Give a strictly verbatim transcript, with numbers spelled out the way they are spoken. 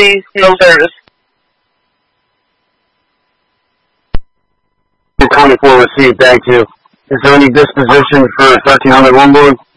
please, no service. twenty-four received, thank you. Is there any disposition for thirteen hundred Woonbourne?